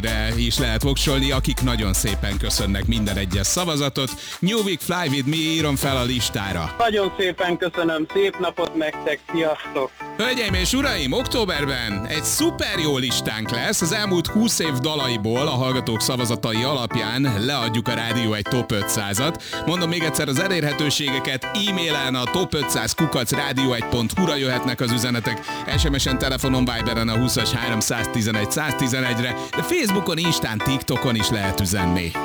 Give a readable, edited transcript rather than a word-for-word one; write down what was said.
de is lehet voksolni, akik nagyon szépen köszönnek minden egyes szavazatot. New Week Fly With Me írom fel a listára. Nagyon szépen köszönöm, szép napot nektek, sziasztok! Hölgyeim és uraim, októberben egy szuper jó listánk lesz. Az elmúlt 20 év dalaiból a hallgatók szavazatai alapján leadjuk a Rádió egy Top 500-at. Mondom még egyszer az elérhetőségeket, e-mailen a top500@radio1.hu-ra jöhetnek az üzenetek, SMS-en, telefonon, Viberen a 20-as 311 111-re, de Facebookon, Instán, TikTokon is lehet üzenni.